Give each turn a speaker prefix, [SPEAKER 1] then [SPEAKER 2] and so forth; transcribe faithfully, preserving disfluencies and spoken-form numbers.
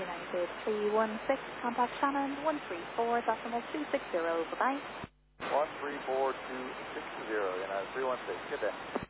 [SPEAKER 1] United three one six, contact Shannon one three four, decimal two six zero, bye-bye.
[SPEAKER 2] one three four two six zero, United three one six, good day.